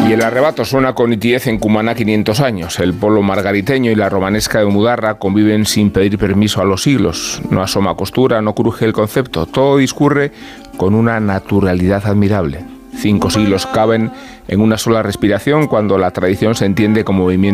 Y el arrebato suena con nitidez en Cumaná 500 años. El pueblo margariteño y la romanesca de Mudarra conviven sin pedir permiso a los siglos. No asoma costura, no cruje el concepto. Todo discurre con una naturalidad admirable. 5 siglos caben en una sola respiración cuando la tradición se entiende como movimiento